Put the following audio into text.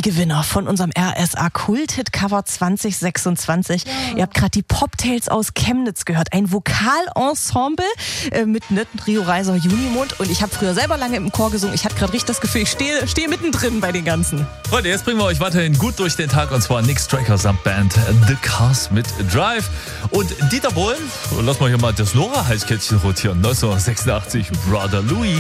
die Gewinner von unserem RSA Kult-Hit Cover 2026. Ja. Ihr habt gerade die Poptails aus Chemnitz gehört. Ein Vokalensemble mit Rio Reiser, Junimond. Und ich habe früher selber lange im Chor gesungen. Ich hatte gerade richtig das Gefühl, ich stehe mittendrin bei den Ganzen. Freunde, jetzt bringen wir euch weiterhin gut durch den Tag. Und zwar Nick Striker samt Band The Cars mit Drive. Und Dieter Bohlen, lass mal hier mal das Nora-Heißkettchen rotieren. 1986, Brother Louis.